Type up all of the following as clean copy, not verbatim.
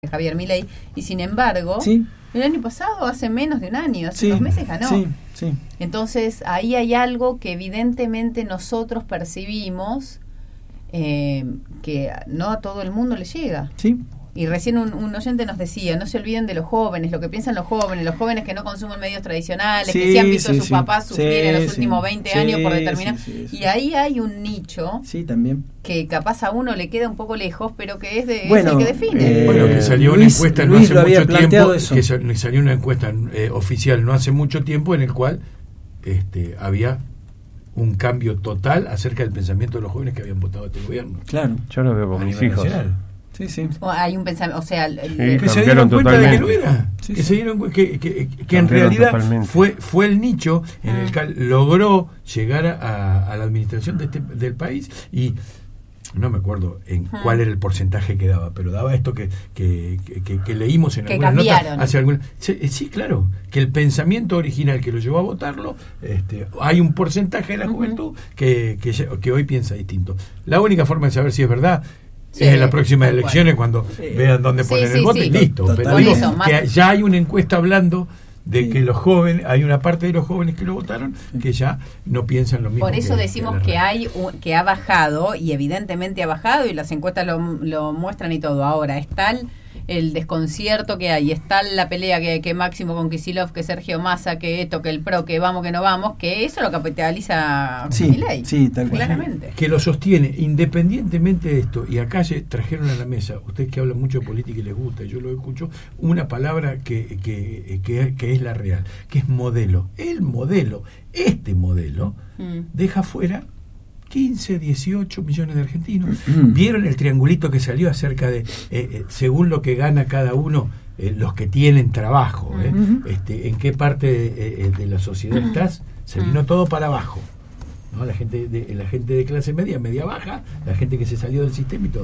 Javier Milei, y sin embargo, el año pasado, hace menos de un año, hace 2 meses ganó. Sí. Entonces, ahí hay algo que evidentemente nosotros percibimos que no a todo el mundo le llega. Sí. Y recién un oyente nos decía, no se olviden de los jóvenes, lo que piensan los jóvenes que no consumen medios tradicionales, que sí han visto a sus papás sufrir en los últimos 20 años por determinar. Y ahí hay un nicho también que capaz a uno le queda un poco lejos, pero que es el que define. Que salió una encuesta no hace mucho tiempo, que salió una encuesta oficial no hace mucho tiempo en el cual había un cambio total acerca del pensamiento de los jóvenes que habían votado a este gobierno. Claro, yo lo veo con mis hijos. Nacional. Sí. Hay un pensamiento, o sea, que se dieron cuenta de que no era, que se dieron que en realidad fue el nicho en el que logró llegar a la administración del país, y no me acuerdo en cuál era el porcentaje que daba, pero daba esto que leímos en algunas notas hace algunas. Sí, claro, que el pensamiento original que lo llevó a votarlo, hay un porcentaje de la juventud que hoy piensa distinto. La única forma de saber si es verdad es en las próximas elecciones, cuando vean dónde ponen el voto y listo. Pero digo que ya hay una encuesta hablando de que los jóvenes, hay una parte de los jóvenes que lo votaron que ya no piensan lo mismo. Por eso decimos que ha bajado, y evidentemente ha bajado, y las encuestas lo muestran y todo. Ahora es tal el desconcierto que hay, está la pelea que Máximo con Kicillof, que Sergio Massa, que esto, que el PRO, que vamos, que no vamos, que eso lo capitaliza Milei. Sí, tal cual. Claramente. Que lo sostiene, independientemente de esto, y acá trajeron a la mesa, ustedes que hablan mucho de política y les gusta, y yo lo escucho, una palabra que es la real, que es modelo. El modelo, este modelo, deja fuera 15, 18 millones de argentinos. ¿Vieron el triangulito que salió acerca de, según lo que gana cada uno, los que tienen trabajo? ¿En qué parte de la sociedad estás? Se vino todo para abajo, ¿no? La gente de clase media baja, la gente que se salió del sistema y todo.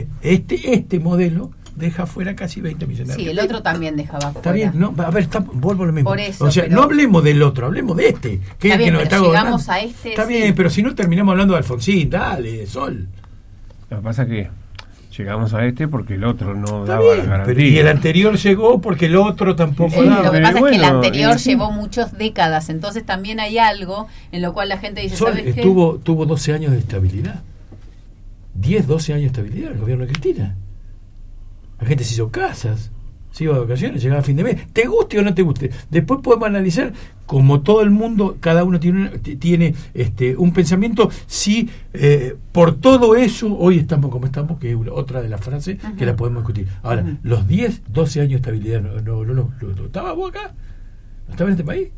Este modelo deja fuera casi 20 millones de argentinos. Sí, el otro también dejaba fuera. Está bien, no, a ver, vuelvo a lo mismo. Por eso, o sea, no hablemos del otro, hablemos de este. Que está bien, que nos pero está llegamos a este. Está bien, pero si no terminamos hablando de Alfonsín, dale, Sol. Lo que pasa es que llegamos a este porque el otro no daba la garantía. Y el anterior llegó porque el otro tampoco daba. Lo que pasa es que el anterior llevó muchas décadas, entonces también hay algo en lo cual la gente dice, Sol ¿sabes qué? Tuvo 12 años de estabilidad. 10, 12 años de estabilidad el gobierno de Cristina. La gente se hizo casas, se iba de vacaciones, llegaba a fin de mes. ¿Te guste o no te guste? Después podemos analizar, como todo el mundo, cada uno tiene un pensamiento, si por todo eso hoy estamos como estamos, que es otra de las frases que la podemos discutir. Ahora, los 10, 12 años de estabilidad, ¿no estabas vos acá? ¿No estabas en este país?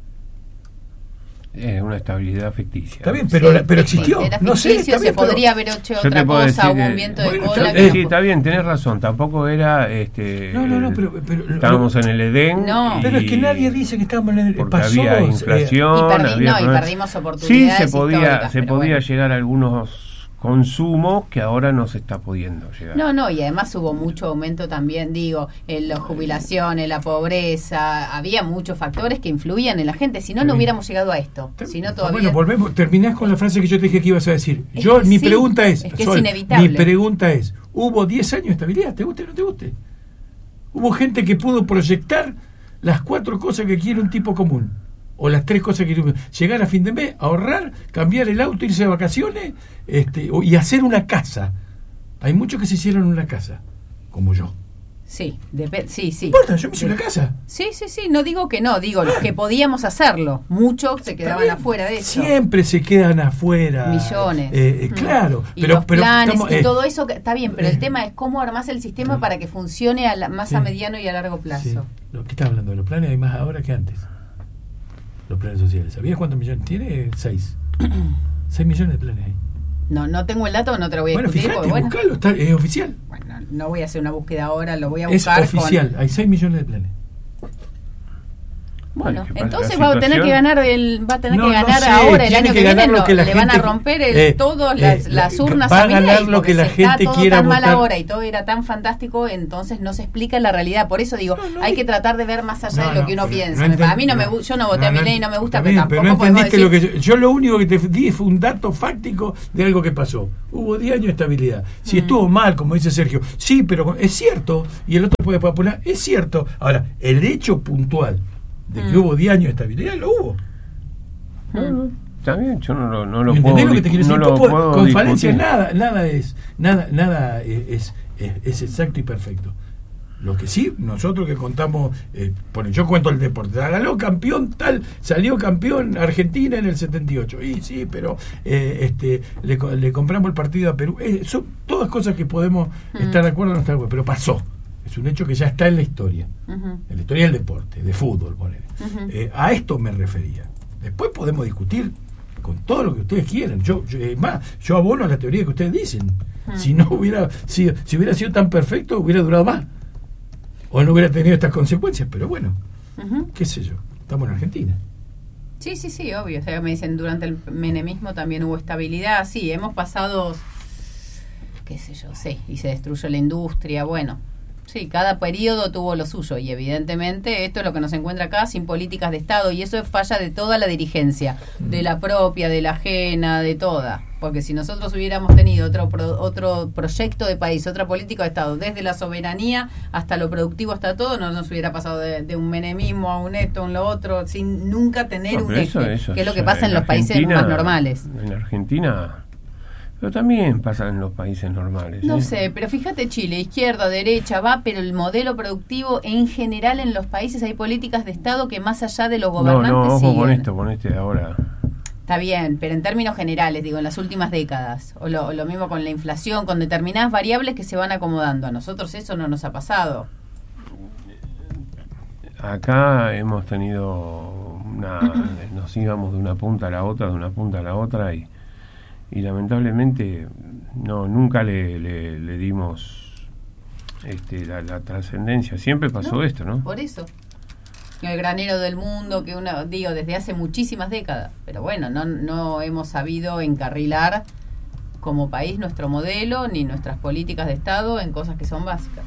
Es una estabilidad ficticia. Está bien, pero existió. No sé, se podría haber hecho otra cosa, hubo un viento de cola. Sí, está bien, tenés razón. Tampoco era. Pero estábamos en el Edén. No, pero es que nadie dice que estábamos en el Edén. Porque había inflación. Y perdimos oportunidades. Sí, se podía llegar a algunos consumos que ahora no se está pudiendo llegar. No, y además hubo mucho aumento también, en las jubilaciones, la pobreza, había muchos factores que influían en la gente, si no hubiéramos llegado a esto. Si no, todavía... Bueno, volvemos, terminás con la frase que yo te dije que ibas a decir. Mi pregunta es, que es inevitable. Mi pregunta es, ¿hubo 10 años de estabilidad? ¿Te guste o no te guste? Hubo gente que pudo proyectar las 4 cosas que quiere un tipo común, o las 3 cosas que quiere llegar a fin de mes, ahorrar, cambiar el auto, irse de vacaciones, y hacer una casa. Hay muchos que se hicieron una casa, como yo. Sí. No importa, yo me hice una casa. Sí, no digo que no, digo los que podíamos hacerlo. Muchos se quedaban afuera de eso. Siempre se quedan afuera. Millones. Claro. Y los planes y todo eso, está bien, pero el tema es cómo armás el sistema para que funcione más a mediano y a largo plazo. Sí. ¿Qué estás hablando? ¿De los planes? Hay más ahora que antes. Los planes sociales. ¿Sabías cuántos millones tiene? 6. 6 millones de planes hay. No tengo el dato, no te lo voy a discutir. Fíjate, buscalo, es oficial. Bueno, no voy a hacer una búsqueda ahora, lo voy a buscar. Es oficial, hay 6 millones de planes. Bueno, entonces va a tener que ganar ahora el año que viene le van a romper todas las urnas a Milei, lo que la gente está todo quiera tan votar. mal ahora y todo era tan fantástico, entonces no se explica la realidad. Por eso digo, hay que tratar de ver más allá de lo que uno piensa. A mí yo no voté a Milei, no me gusta, pero tampoco no entendiste podemos decir... lo que yo lo único que te di fue un dato fáctico de algo que pasó. Hubo 10 años de estabilidad. Si estuvo mal, como dice Sergio, sí, pero es cierto, y el otro puede popular, es cierto. Ahora, el hecho puntual de que hubo 10 años de estabilidad, lo hubo. Está bien, yo no lo puedo. ¿Entendés lo que te quiero decir? Puedo con falencias nada es exacto y perfecto. Lo que sí, nosotros que contamos, yo cuento el deporte, ganó campeón tal, salió campeón Argentina en el 78, y sí, pero le compramos el partido a Perú. Son todas cosas que podemos estar de acuerdo o no estar de acuerdo, pero pasó. Es un hecho que ya está en la historia, en la historia del deporte, de fútbol, a esto me refería. Después podemos discutir con todo lo que ustedes quieran. Yo abono a la teoría que ustedes dicen. Si no hubiera si hubiera sido tan perfecto, hubiera durado más. O no hubiera tenido estas consecuencias. Pero bueno, qué sé yo. Estamos en Argentina. Sí, obvio. O sea, me dicen, durante el menemismo también hubo estabilidad. Sí, hemos pasado, qué sé yo, y se destruyó la industria. Bueno, sí, cada periodo tuvo lo suyo y evidentemente esto es lo que nos encuentra acá sin políticas de Estado y eso es falla de toda la dirigencia, de la propia, de la ajena, de toda. Porque si nosotros hubiéramos tenido otro proyecto de país, otra política de Estado, desde la soberanía hasta lo productivo, hasta todo, no nos hubiera pasado de un menemismo a un esto, a un lo otro, sin nunca tener un eje, que es lo que pasa en los países más normales. En Argentina... Pero también pasa en los países normales. No sé, pero fíjate Chile, izquierda, derecha, pero el modelo productivo en general en los países hay políticas de Estado que más allá de los gobernantes ojo con este de ahora. Está bien, pero en términos generales, digo, en las últimas décadas, o lo mismo con la inflación, con determinadas variables que se van acomodando. A nosotros eso no nos ha pasado. Acá hemos tenido nos íbamos de una punta a la otra, y lamentablemente nunca le dimos la trascendencia. Siempre pasó esto, ¿no? Por eso. El granero del mundo, que desde hace muchísimas décadas. Pero bueno, no hemos sabido encarrilar como país nuestro modelo ni nuestras políticas de Estado en cosas que son básicas.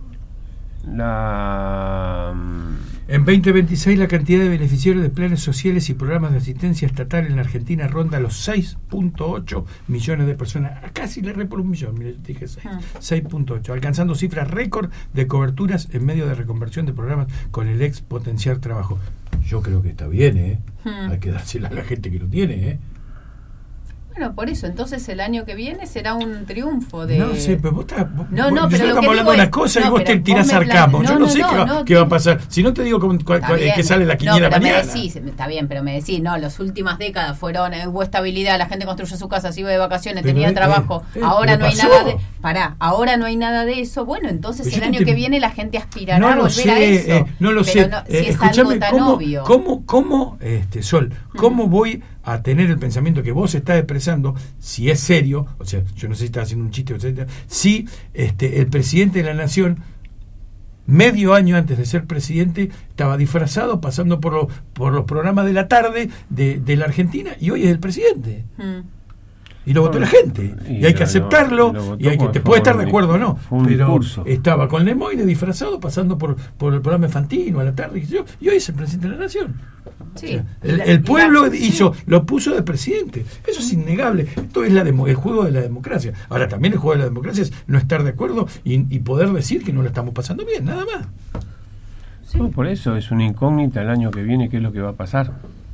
En 2026 la cantidad de beneficiarios de planes sociales y programas de asistencia estatal en la Argentina ronda los 6.8 millones de personas. Casi le re por un millón, mire, dije 6.8, alcanzando cifras récord de coberturas en medio de reconversión de programas con el ex potenciar trabajo. Yo creo que está bien, hay que dársela a la gente que lo tiene, Bueno, por eso, entonces el año que viene será un triunfo de... No sé, pero vos estás... pero estamos hablando de una cosa y vos te tirás sarcasmo. Yo no sé qué va a pasar. Si no te digo que sale la quiniela mañana. Está bien, pero me decís, las últimas décadas hubo estabilidad, la gente construyó su casa, se iba de vacaciones, tenía trabajo, ahora no hay nada de... ahora no hay nada de eso. Bueno, entonces el año que viene la gente aspirará a volver a eso. No lo sé. Si es algo tan obvio. ¿Cómo, Sol, cómo voy a tener el pensamiento que vos estás expresando, si es serio, o sea, yo no sé si estás haciendo un chiste, si el presidente de la nación, medio año antes de ser presidente, estaba disfrazado, pasando por los programas de la tarde de la Argentina, y hoy es el presidente. Y lo votó la gente, y hay que aceptarlo, y te puede estar de acuerdo o no, pero estaba con Lemoyne disfrazado, pasando por el programa de Fantino a la tarde, y hoy es el presidente de la nación. Sí, o sea, el pueblo lo puso de presidente. Eso es innegable. Esto es el juego de la democracia. Ahora, también el juego de la democracia es no estar de acuerdo y poder decir que no lo estamos pasando bien, nada más. Sí. No, por eso es una incógnita el año que viene qué es lo que va a pasar.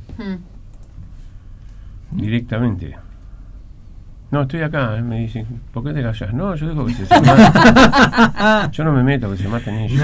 Directamente. No, estoy acá, me dicen, ¿por qué te callas? No, yo digo que se maten. Yo no me meto, que se maten ellos.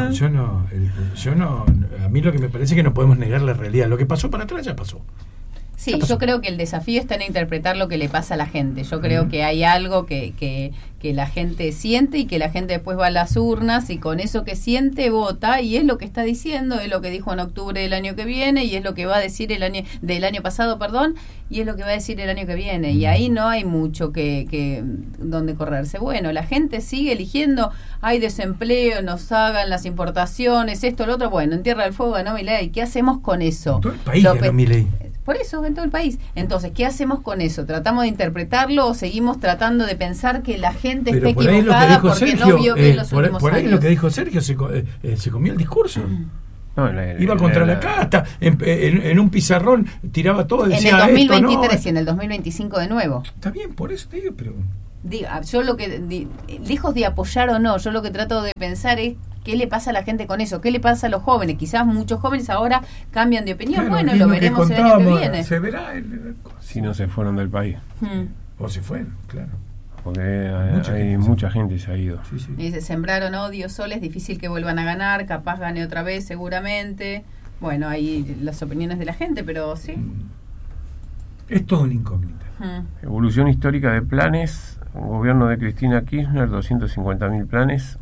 Yo no. A mí lo que me parece es que no podemos negar la realidad. Lo que pasó para atrás ya pasó. Sí, yo creo que el desafío está en interpretar lo que le pasa a la gente. Yo creo que hay algo que la gente siente y que la gente después va a las urnas y con eso que siente vota, y es lo que está diciendo, es lo que dijo en octubre del año que viene y es lo que va a decir del año pasado, y es lo que va a decir el año que viene, y ahí no hay mucho que donde correrse. Bueno, la gente sigue eligiendo, hay desempleo, nos hagan las importaciones, esto, lo otro. Bueno, en Tierra del Fuego ganó Milei. ¿Qué hacemos con eso? En todo el país ganó Milei. Por eso, en todo el país. Entonces, ¿qué hacemos con eso? ¿Tratamos de interpretarlo o seguimos tratando de pensar que la gente está equivocada porque Sergio, no vio bien los últimos por ahí años? Lo que dijo Sergio se comió el discurso. No, iba contra la casta, en un pizarrón tiraba todo, decía en el 2023 esto, no. Y en el 2025 de nuevo. Está bien, por eso te digo, pero... Yo lo que, lejos de apoyar o no, yo lo que trato de pensar es qué le pasa a la gente con eso, qué le pasa a los jóvenes. Quizás muchos jóvenes ahora cambian de opinión. Claro, bueno, lo veremos el año que viene. Se verá si no se fueron del país. O se fueron, claro. Porque hay mucha gente se ha ido. Sí. Y se sembraron odio, es difícil que vuelvan a ganar, capaz gane otra vez seguramente. Bueno, hay las opiniones de la gente, pero sí. Es todo una incógnita. Evolución histórica de planes. Gobierno de Cristina Kirchner, 250.000 planes.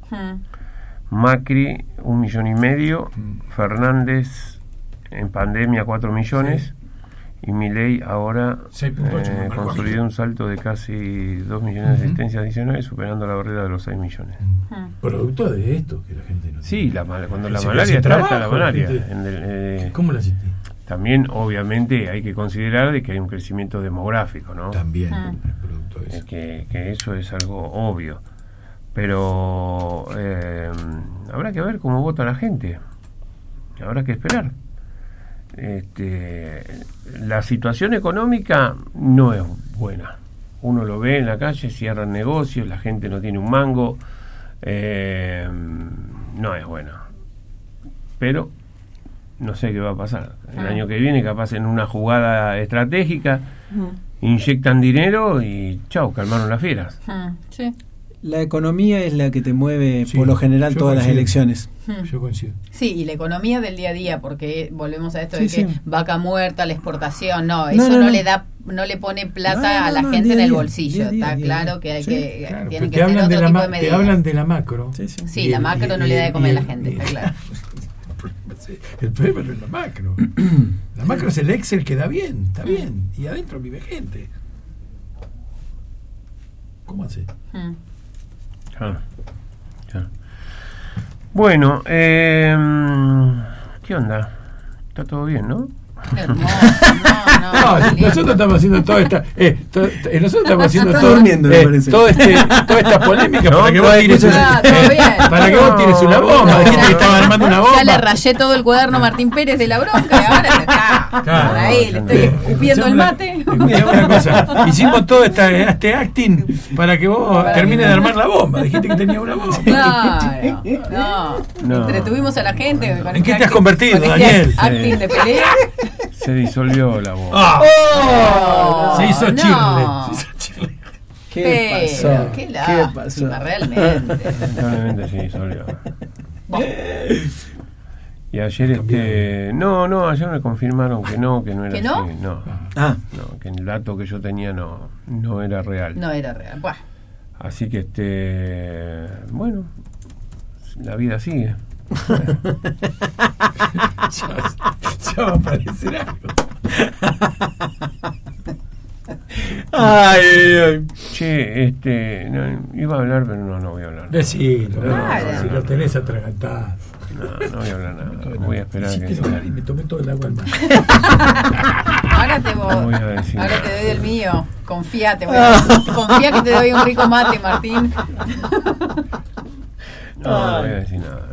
Macri, 1,5 millones. Fernández, en pandemia, 4 millones. Sí. Y Milei ahora consolidó un salto de casi 2 millones de asistencias adicionales, superando la barrera de los 6 millones. Producto de esto que la gente no tiene. Sí, cuando la malaria está la malaria. ¿Cómo la asistí? También, obviamente, hay que considerar de que hay un crecimiento demográfico, ¿no? También, el producto de eso. Que eso es algo obvio. Pero habrá que ver cómo vota la gente. Habrá que esperar. La situación económica no es buena. Uno lo ve en la calle, cierran negocios, la gente no tiene un mango. No es buena. Pero no sé qué va a pasar. El año que viene, capaz en una jugada estratégica, inyectan dinero y chau, calmaron las fieras. Sí. La economía es la que te mueve, por lo general, todas las elecciones. Yo coincido. Sí, y la economía del día a día, porque volvemos a esto de que vaca muerta, la exportación, eso no le pone plata a la gente en el bolsillo. Está claro que hay que tienen que ser otro tipo de medidas. Te hablan de la macro. Sí, la macro no le da de comer a la gente, está claro. El problema no es la macro. La macro es el Excel que da bien, está bien, y adentro vive gente. ¿Cómo hace? Bueno, ¿qué onda? ¿Está todo bien, no? Hermoso. No, nosotros estamos haciendo toda esta nosotros estamos haciendo toda esta polémica para que vos tires una bomba. Dijiste que estaba armando una bomba. Ya le rayé todo el cuaderno a Martín Pérez de la bronca y ahora está por ahí, le estoy escupiendo el mate. Una cosa, hicimos todo este acting para que vos termines de armar la bomba. Dijiste que tenía una bomba. Claro, no. Entretuvimos a la gente. ¿En qué te has convertido, Daniel? Acting de pelea. Se disolvió la bomba. Se hizo chirle. ¿Qué pasó? Qué lástima, realmente. Lamentablemente se disolvió. Y ayer no, ayer me confirmaron que no era ¿Que no? así. No, que el dato que yo tenía no era real. No era real. Buah. Así que bueno, la vida sigue. Ya va a aparecer algo. Ay. Che, iba a hablar, pero no voy a hablar. Decilo, si lo tenés atragantado. No voy a hablar nada. Voy a esperar que y me tomé todo el agua al mar. Ahora te doy el mío. Confía que te doy un rico mate, Martín. No voy a decir nada.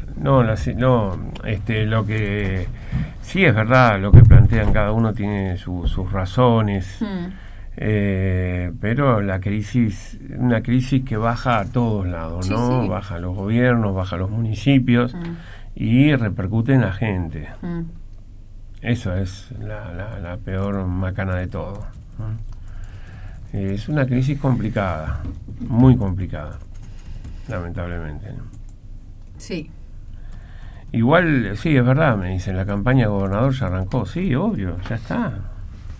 Lo que sí es verdad, lo que plantean cada uno tiene sus razones. Pero una crisis que baja a todos lados, ¿no? Sí. Baja a los gobiernos, baja a los municipios y repercute en la gente. Eso es la peor macana de todo. Es una crisis complicada, muy complicada, lamentablemente, ¿no? Sí. Igual, sí, es verdad, me dicen, la campaña de gobernador ya arrancó. Sí, obvio, ya está.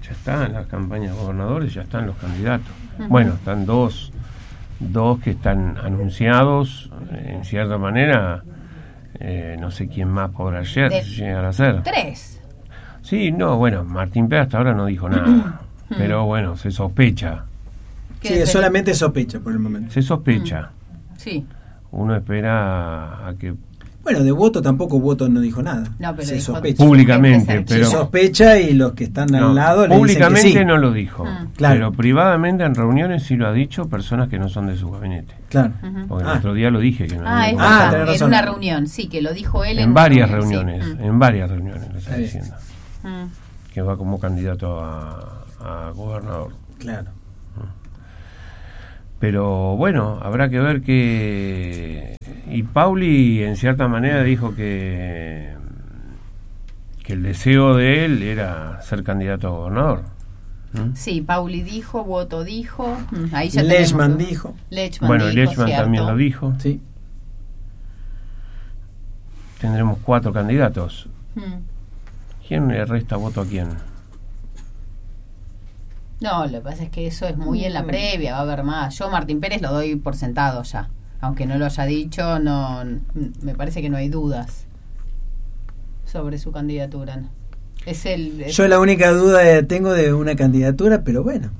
Ya están las campañas de gobernadores, ya están los candidatos. Bueno, están dos que están anunciados, en cierta manera, no sé quién más podrá llegar a ser. 3. Sí, no, bueno, Martín Pérez hasta ahora no dijo nada, pero bueno, se sospecha. Sí, solamente sospecha por el momento. Se sospecha. Sí. Uno espera a que... Bueno, de Voto tampoco, Voto no dijo nada. No, pero se sospecha. Públicamente, pero... Se sospecha y los que están al lado le públicamente dicen que sí. no lo dijo, claro. Pero privadamente en reuniones sí lo ha dicho personas que no son de su gabinete. Claro. Porque el otro día lo dije que no. En una reunión, sí, que lo dijo él en varias reuniones, en varias reuniones lo está diciendo. Que va como candidato a gobernador. Claro. Pero bueno, habrá que ver que... Y Pauli en cierta manera dijo que el deseo de él era ser candidato a gobernador. Sí, Pauli dijo, Voto dijo, ahí ya Lechman dijo. Lechman también lo dijo. Sí. Tendremos 4 candidatos. ¿Quién le resta voto a quién? No, lo que pasa es que eso es muy en la previa, va a haber más. Yo Martín Pérez lo doy por sentado ya. Aunque no lo haya dicho, no, me parece que no hay dudas sobre su candidatura. Yo la única duda tengo de una candidatura, pero bueno.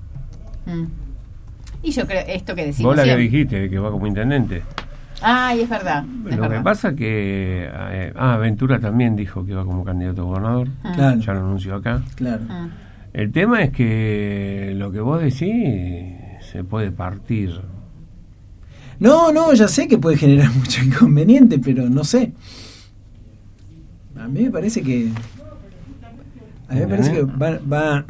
Y yo creo, esto que decimos... Vos la que dijiste, que va como intendente. Ay, es verdad. Lo que pasa que... Ventura también dijo que va como candidato a gobernador. Claro. Ya lo anunció acá. Claro. El tema es que lo que vos decís se puede partir. No, ya sé que puede generar mucho inconveniente, pero no sé. A mí me parece que... va...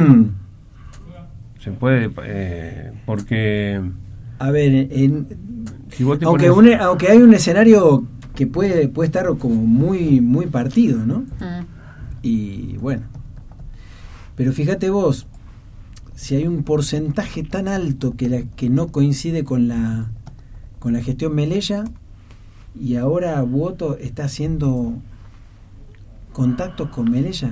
Se puede... porque... A ver, si vos te aunque hay un escenario que puede estar como muy partido, ¿no? Y bueno... Pero fíjate vos, si hay un porcentaje tan alto que no coincide con la gestión Melella, y ahora Voto está haciendo contactos con Melella,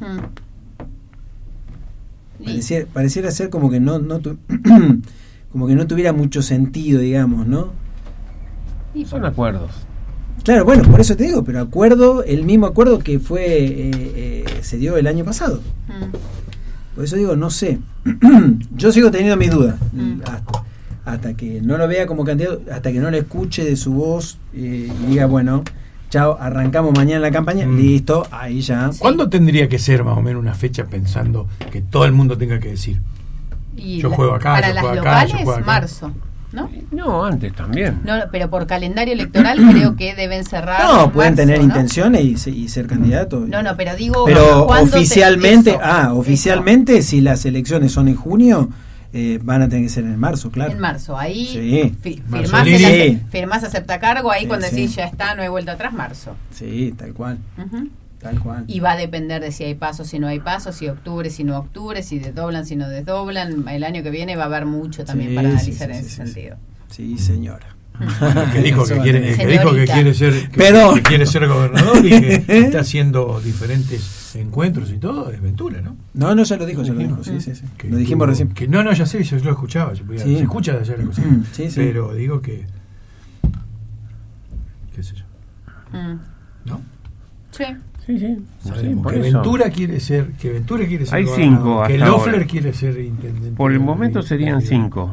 pareciera ser como que como que no tuviera mucho sentido, digamos, ¿no? Y son acuerdos. Claro, bueno, por eso te digo, pero el mismo acuerdo que se dio el año pasado. Por eso digo, no sé. Yo sigo teniendo mis dudas. Hasta que no lo vea como candidato, hasta que no le escuche de su voz y diga, bueno, chao, arrancamos mañana la campaña, listo, ahí ya. ¿Cuándo tendría que ser más o menos una fecha pensando que todo el mundo tenga que decir? Yo juego acá, para yo las juego locales, acá, yo juego acá. marzo. No, antes también. No, pero por calendario electoral creo que deben cerrar. No, pueden tener intenciones y ser candidatos. No, pero digo. Pero oficialmente, si las elecciones son en junio, van a tener que ser en marzo, claro. En marzo, ahí sí. Firmás acepta cargo, ahí cuando decís ya está, no hay vuelta atrás, marzo. Sí, tal cual. Tal cual. Y va a depender de si hay pasos, si no hay pasos, si octubre, si no octubre, si desdoblan, si no desdoblan. El año que viene va a haber mucho también para analizar en ese sentido. Sí, señora. Que dijo que quiere ser gobernador y que está haciendo diferentes encuentros y todo, es Ventura, ¿no? No, ya lo dijo, sí. Lo dijimos recién. Que no, ya sé, yo lo escuchaba, se escucha de allá la cosa. Pero digo que... ¿Qué sé yo? ¿No? Sí. Sí. Que Ventura quiere ser hay gobernador, 5 que hasta Loeffler ahora. quiere ser intendente. Por el momento serían 5.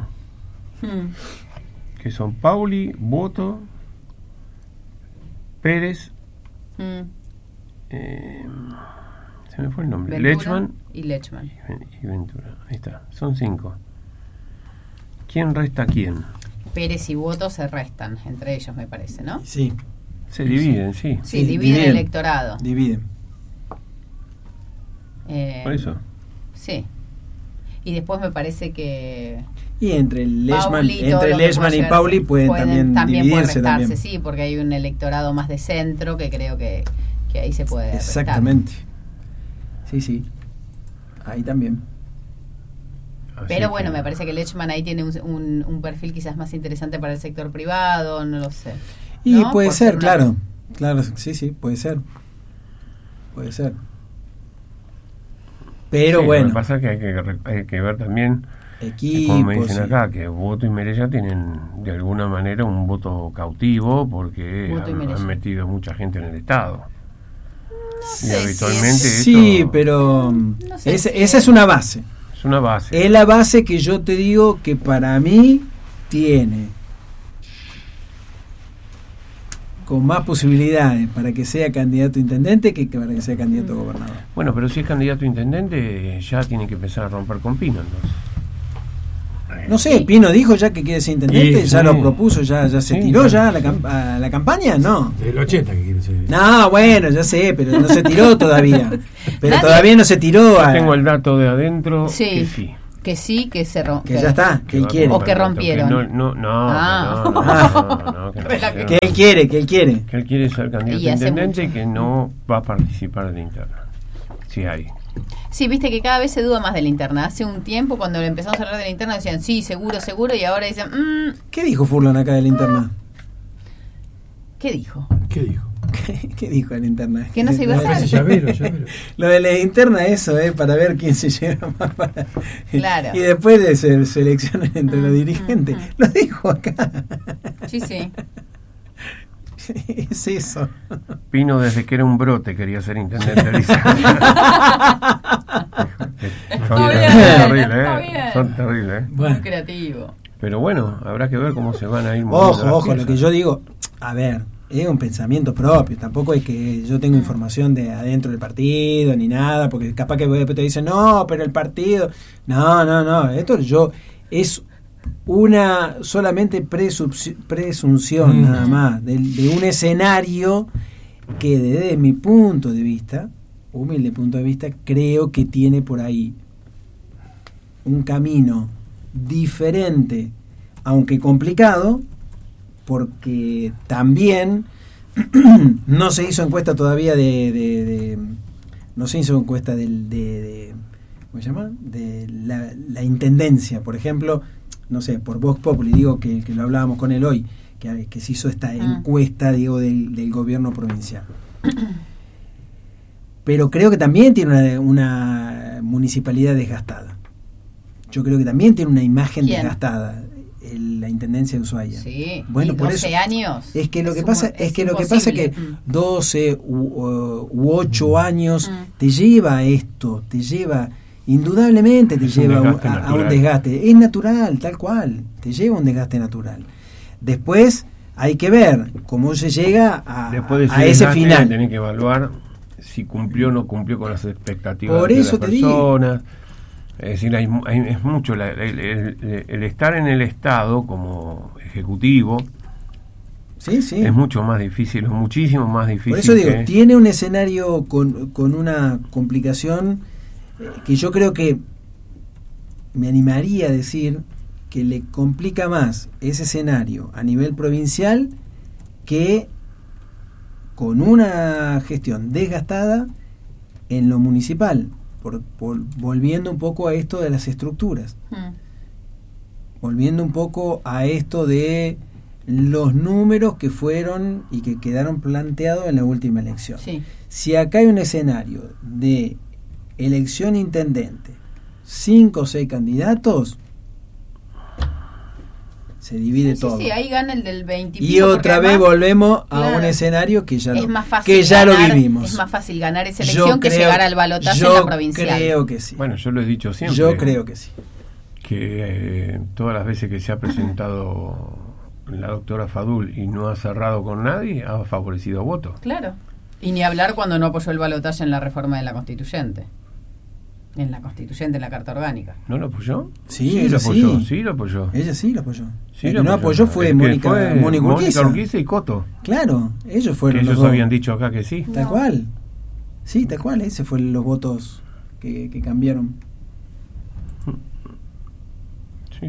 Que son Pauli, Voto, Pérez, se me fue el nombre, Lechman y Lechman y Ventura. Ahí está, son 5. ¿Quién resta a quién? Pérez y Voto se restan entre ellos, me parece, ¿no? Sí. Se dividen, sí. Sí, dividen el electorado. Dividen. Por eso. Sí. Y después me parece que... Y entre Lechman y Pauli pueden también dividirse. Restarse, sí, porque hay un electorado más de centro que creo que ahí se puede exactamente restar. Sí. Ahí también. Pero bueno, me parece que Lechman ahí tiene un perfil quizás más interesante para el sector privado, no lo sé. Y ¿no? Puede ser, claro, sí, puede ser. Pero bueno. Lo que pasa es que hay que ver también, como me dicen acá, que Boto y Merella tienen de alguna manera un voto cautivo porque han metido mucha gente en el Estado. Y habitualmente sí, pero esa es una base. Es una base. Es la base que yo te digo que para mí tiene con más posibilidades para que sea candidato a intendente que para que sea candidato a gobernador. Bueno, pero si es candidato a intendente ya tiene que empezar a romper con Pino, entonces. No sé, Pino dijo ya que quiere ser intendente, ya lo propuso, ya se tiró ya a la campaña, ¿no. Del 80 que quiere ser. No, bueno, ya sé, pero no se tiró todavía. Pero todavía no se tiró. Tengo el dato de adentro que sí. Que sí, que se rompió. Que ya está, que él quiere. O que rompieron. Que él quiere. Que él quiere ser candidato a intendente y que no va a participar de la interna. Sí hay. Sí, viste que cada vez se duda más de la interna. Hace un tiempo cuando empezamos a hablar de la interna decían sí, seguro, y ahora dicen ¿Qué dijo Furlan acá de la interna? ¿Qué dijo? ¿Qué dijo en la interna? Que no se iba a hacer. Llavero. Lo de la interna, eso es para ver quién se lleva más para... Claro. Y después de selecciones entre los dirigentes. Lo dijo acá. Sí. Es eso. Pino desde que era un brote quería ser intendente, dice. Son terribles, Bueno. Muy creativo. Pero bueno, habrá que ver cómo se van a ir moviendo. Ojo, lo que yo digo, a ver, es un pensamiento propio, tampoco es que yo tengo información de adentro del partido ni nada, porque capaz que después te dicen, no, pero el partido, no, esto es una solamente presunción nada más de un escenario que desde mi punto de vista, humilde punto de vista, creo que tiene por ahí un camino diferente, aunque complicado, porque también no se hizo encuesta todavía no se hizo encuesta de ¿cómo se llama? De la intendencia, por ejemplo, no sé, por Vox Populi, digo que lo hablábamos con él hoy, que se hizo esta encuesta, digo, del gobierno provincial. Pero creo que también tiene una municipalidad desgastada. Yo creo que también tiene una imagen desgastada. La intendencia de Ushuaia. Sí, bueno, por 12 eso, años. Es que lo que pasa es que 12 u 8 años te lleva a esto, indudablemente te lleva a un desgaste. Es natural, tal cual, te lleva a un desgaste natural. Después hay que ver cómo se llega a ese final. Tenés que evaluar si cumplió o no cumplió con las expectativas por de eso las te personas. Digo. Es decir, es mucho el estar en el Estado como ejecutivo. Sí. Es mucho más difícil, es muchísimo más difícil. Por eso digo, tiene un escenario con una complicación que yo creo que me animaría a decir que le complica más ese escenario a nivel provincial que con una gestión desgastada en lo municipal. Volviendo un poco a esto de las estructuras, volviendo un poco a esto de los números que fueron y que quedaron planteados en la última elección. Sí. Si acá hay un escenario de elección intendente, 5 o 6 candidatos, se divide todo. Sí, ahí gana el del 20. Y otra vez volvemos a un escenario que ya lo vivimos. Es más fácil ganar esa elección que llegar al balotaje en la provincial. Yo creo que sí. Bueno, yo lo he dicho siempre. Yo creo que sí. Que todas las veces que se ha presentado la doctora Fadul y no ha cerrado con nadie, ha favorecido votos. Claro. Y ni hablar cuando no apoyó el balotaje en la reforma de la Constituyente. En la Constituyente, en la Carta Orgánica. ¿No lo apoyó? Sí, lo apoyó. Sí, lo apoyó. Ella sí lo apoyó. Sí, el que no apoyó fue Mónica Urquiza y Coto. Claro, ellos fueron que ellos habían dicho acá que sí. Tal cual. Sí, tal cual. Ese fueron los votos que cambiaron. Sí.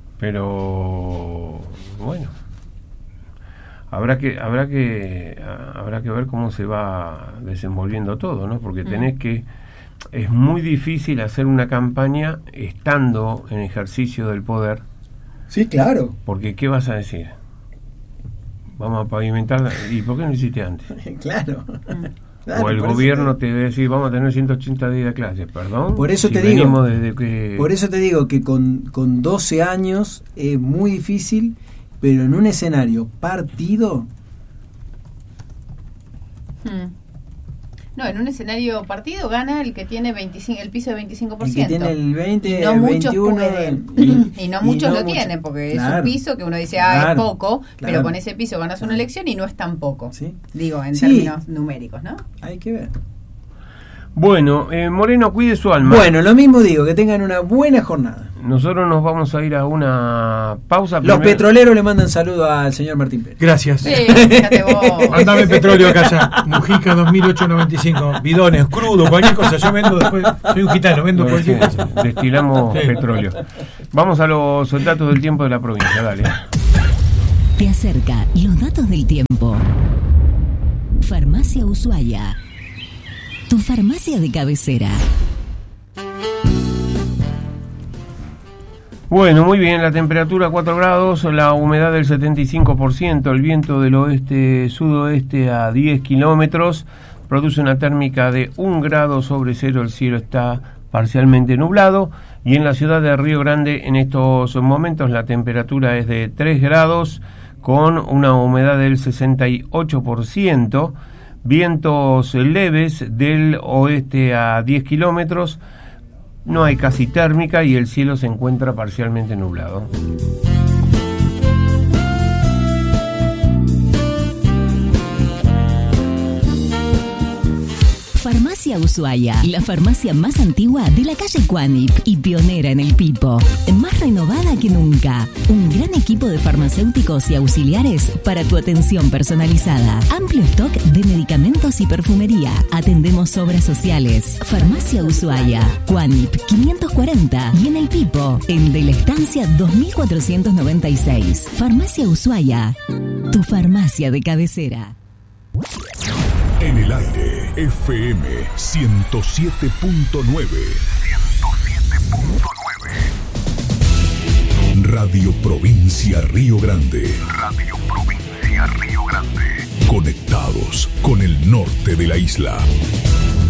Pero bueno, habrá que ver cómo se va desenvolviendo todo, ¿no? Porque es muy difícil hacer una campaña estando en ejercicio del poder. Sí, claro. Porque ¿qué vas a decir? Vamos a pavimentar. ¿Y por qué no lo hiciste antes? Claro. Claro, o el gobierno te debe decir, vamos a tener 180 días de clases, perdón. Por eso te digo que con 12 años es muy difícil, pero en un escenario partido... No, en un escenario partido gana el que tiene el piso de 25%. El que tiene el 20, y no el muchos 21... y no muchos lo tienen, porque claro, es un piso que uno dice, es poco, claro, pero con ese piso ganas una elección y no es tan poco. ¿Sí? Digo, en términos numéricos, ¿no? Hay que ver. Bueno, Moreno, cuide su alma. Bueno, lo mismo digo, que tengan una buena jornada. Nosotros nos vamos a ir a una pausa. Los petroleros le mandan saludo al señor Martín Pérez. Gracias. Sí, fíjate vos. Mándame petróleo acá ya. Mujica 2895. Bidones, crudo, cualquier cosa. Yo vendo después. Soy un gitano, vendo cualquier cosa. Destilamos petróleo. Vamos a los datos del tiempo de la provincia, dale. Te acerca los datos del tiempo. Farmacia Ushuaia. Tu farmacia de cabecera. Bueno, muy bien, la temperatura 4 grados, la humedad del 75%, el viento del oeste-sudoeste a 10 kilómetros, produce una térmica de 1 grado sobre cero, el cielo está parcialmente nublado y en la ciudad de Río Grande en estos momentos la temperatura es de 3 grados con una humedad del 68%, vientos leves del oeste a 10 kilómetros, no hay casi térmica y el cielo se encuentra parcialmente nublado. Farmacia Ushuaia, la farmacia más antigua de la calle Cuanip y pionera en el Pipo. Más renovada que nunca. Un gran equipo de farmacéuticos y auxiliares para tu atención personalizada. Amplio stock de medicamentos y perfumería. Atendemos obras sociales. Farmacia Ushuaia, Cuanip 540 y en el Pipo, en De la Estancia 2496. Farmacia Ushuaia, tu farmacia de cabecera. En el aire, FM 107.9. Radio Provincia Río Grande. Radio Provincia Río Grande. Conectados con el norte de la isla.